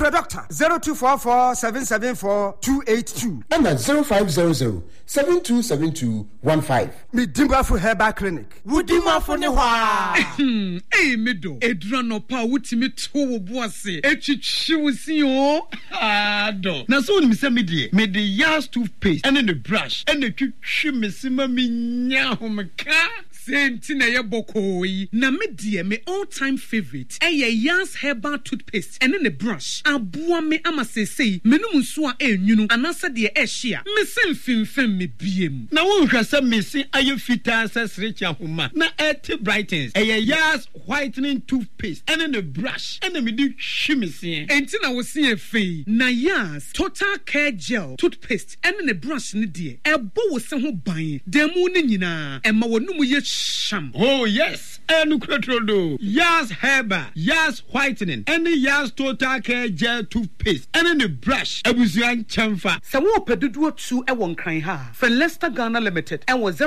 Doctor 0244 774 282 and 0500 727215. Midimbafu Herbal Clinic. Wudimafo ne hwa. Hey medo edrano pa wutimi to wo boase etwitwi wusi o ado na so ni se me de Yas toothpaste and the brush and the twitwi mesima minya homka senti na ye bokoi na me die me all time favorite Yas herbal toothpaste and the brush aboa me amasesei menum nso a enwunu anasa de ehia me semfimfem me biem Na won hwese mesi aye fita sesrecha homa na et brightens Yas whitening toothpaste and the brush and me di hwimese enti na wo se afei na Yas total care gel toothpaste and the brush ne de ebo wo se ho ban demu ne nyina ema wonum ye sham. Oh yes, Enukratrodo. Yas Herbal, Yas Whitening, and the Yas Total Care Gel Toothpaste, and the brush. Abusian Chamfa. Sawo pedudu 2 e won kan ha. For Leicester Ghana Limited, and was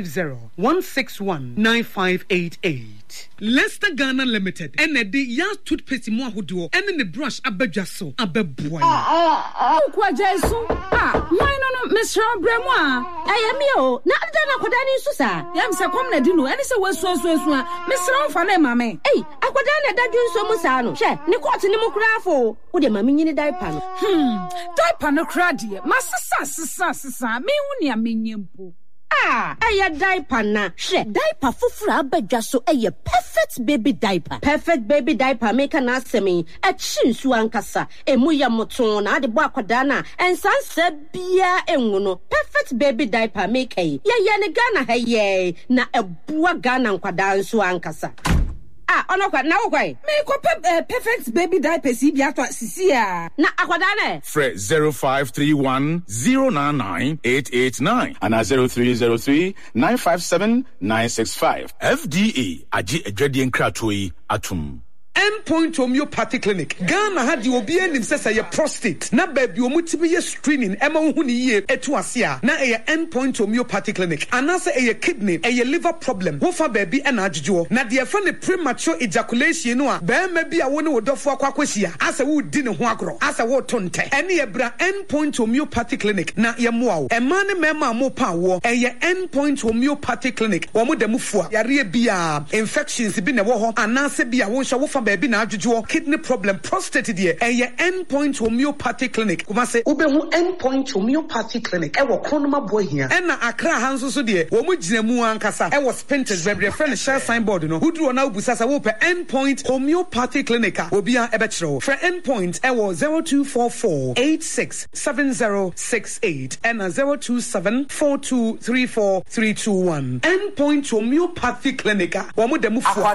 050-161-9588. Leicester Ghana Limited, and the Yas toothpaste mo ahodo, and the brush abedwa so abeboy. Kwa Jesu. Why no Miss Bremwa? I am yo. Na adana kodani susa. Yam se kom na di no. Eni se wesu Miss Ron fa na mame. Hey, akwada na dadwu nso mu sa no. Hwe, ne court ni mu kura afo. Wo de mame nyini diaper no. Diaper no kura de. Masisa me hu ne amenyempo. Aya diaper na. Hwe, diaper fufura abadwa so eye perfect baby diaper. Perfect baby diaper make na asemi. E chinsu ankasa. Emu ya moton na ade bo akwada na. Ensanse bia enwu no. Perfect baby diaper make ye ne Ghana heye na ebua Ghana nkwada nso ankasa. Onokwa na wokwai me ko perfect baby diaper si bia to sisi a na akwada na Fre 0531 099 889 and 0303 957 965 FDA agi edwade nkratoi atum. Endpoint Homeopathy Clinic. Ghana had the obi enim sesa ye prostate. Na baby omutibi ye screening ema hu ni ye etu asia. Na ye Endpoint Homeopathy Clinic. Anase ye kidney, ye liver problem. Wo fa baby ena adjujo. Na de fa ne premature ejaculation no a be ma bi a wo ne wodofo akwakwahia. Asa wo di ne ho agro. Asa wo tonte. Ene ye bra Endpoint Homeopathy Clinic. Na ye moa wo. Ema ne mema mo pa wo. Ye Endpoint Homeopathy Clinic. Wo mo demu fua. Yare bia infections bi ne wo ho. Anase bia wo hwa wo fa baby na adjujo kidney problem prostate de Endpoint Homeopathy Clinic kuma se ubehu Endpoint Homeopathy Clinic e wo kronoma bohia e na Accra hanso so de wo mu ginamu ankasa e wo Spintex bebre friend share signboard no huduro na ubusasa wo pe Endpoint Homeopathy Clinic obia e be kire for Endpoint e wo 0244867068 and 0274234321 Endpoint Homeopathy Clinic wo mu demu fo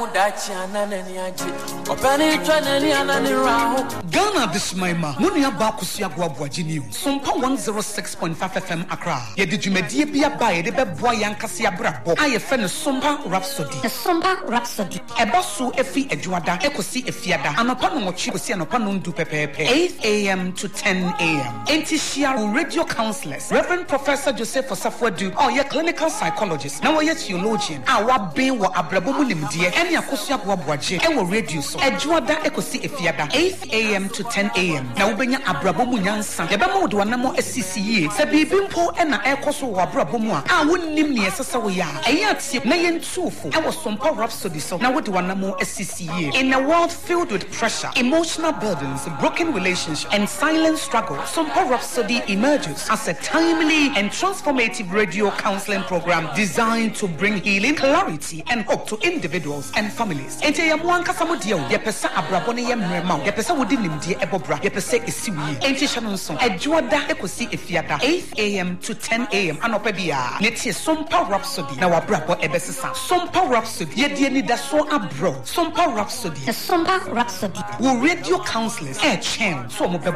Ghana this maima Munia Bakusia Guabuaji News Sompa 106.5 FM Accra Ye did you media be a buy the boy Yankasia Brabo I offend Sompa Rhapsody Ebasu Efi Edwada Ekosi Efiada Anopano Mochi and Opano du Pepe 8 a.m. to 10 a.m. Intishia radio counselors Reverend Professor Joseph Osafwadu or your clinical psychologist now your theologian our being what Abrabomu Limdia and Yakosia Guabuaji and radio so Edwada Ekosi Efiada 8 a.m. to 10 a.m. Na ubenya Abrabomu nyansa yabama wode wanamo SCCE se bibimpo na ekoso wo Abrabomu a wonnim ne esesa wo ya eyatie na yentufu e wo Sompa Rhapsody so na wode wanamo SCCE in a world filled with pressure, emotional burdens, broken relationships and silent struggle. Sompa Rhapsody emerges as a timely and transformative radio counseling program designed to bring healing, clarity and hope to individuals and families. Ente ya mwanka samudia yepesa abrabone ye mrema yepesa wodi nimdie ebobra yepesa esiwi enti shanonso Edwada Ekosi Efiada 8 a.m. to 10 a.m. anopa bia netie Sompa Rhapsody na wabrabo ebesesa Sompa Rhapsody yedie ni daso abro Sompa Rhapsody Sompa Rhapsody wo radio counselors chen so mo